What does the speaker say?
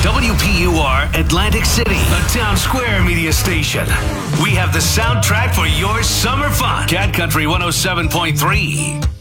WPUR Atlantic City, a Town Square media station. We have the soundtrack for your summer fun. Cat Country 107.3.